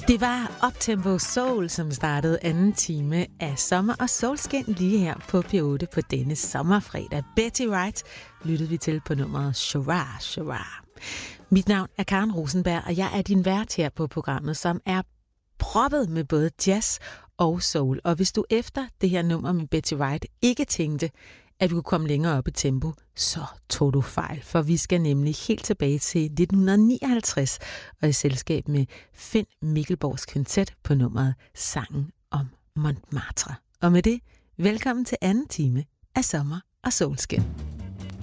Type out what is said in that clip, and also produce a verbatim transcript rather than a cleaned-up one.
Det var Uptempo Soul, som startede anden time af Sommer og Solskin lige her på P otte på denne sommerfredag. Betty Wright lyttede vi til på nummeret Shura Shura. Mit navn er Karen Rosenberg, og jeg er din vært her på programmet, som er proppet med både jazz og soul. Og hvis du efter det her nummer med Betty Wright ikke tænkte, at vi kunne komme længere op i tempo, så tog du fejl. For vi skal nemlig helt tilbage til nitten nioghalvtreds og i selskab med Finn Mikkelborgs kvintet på nummeret Sangen om Montmartre. Og med det, velkommen til anden time af Sommer og Solskin.